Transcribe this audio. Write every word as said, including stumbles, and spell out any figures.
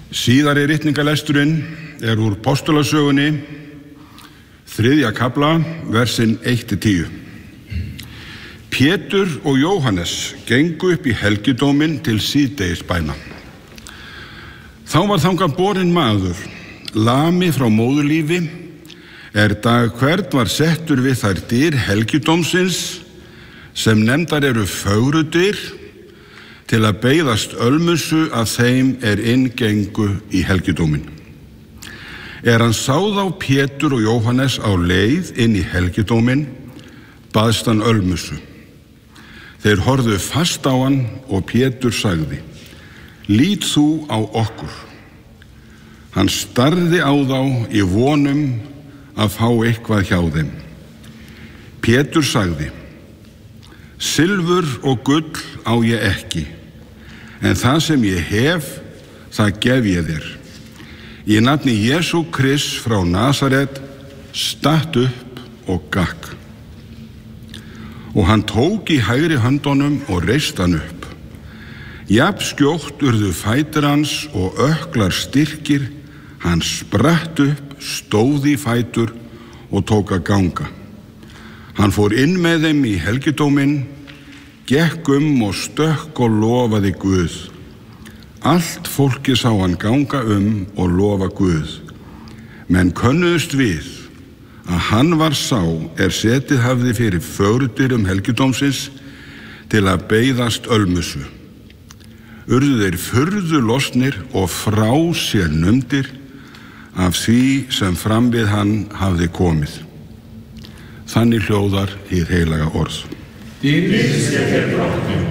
Síðari ritningalesturinn er úr Postulasögunni, þriðja kafla, versin eitt til tíu. Pétur og Jóhannes gengu upp í helgidóminn til síðdegisbæna. Þá var þangað borinn maður, lami frá móðurlífi, er dag hvern var settur við þær dyr helgidómsins, sem nefndar eru fögrudyr, til að beiðast ölmusu að þeim er inngengu í helgidóminn. Er hann sá þá Pétur og Jóhannes á leið inn í helgidóminn, baðst hann ölmusu. Þeir horfðu fast á hann og Pétur sagði: Lít þú á okkur. Hann starði á þá í vonum að fá eitthvað hjá þeim. Pétur sagði: Silfur og gull á ég ekki, en það sem ég hef, það gef ég þér. Í nafni Jesú Krists frá Nasaret, statt upp og gakk. Og hann tók í hægri höndunum og reist hann upp. Jafn skjótt urðu fætur hans og ökklar styrkir, hann spratt upp, stóð í fætur og tók að ganga. Hann fór inn með þeim í helgidóminn, gekk um og stökk og lofaði Guð. Allt fólki sá hann ganga um og lofa Guð. Menn könnuðust við að hann var sá er setið hafði fyrir fögrudyrum helgidómsins til að beiðast ölmusu. Urðu þeir furðu lostnir og frá sér numdir af því sem fram við hann hafði komið. Þannig hljóðar hið heilaga orð. Dýrðist ég þér, Drottinn.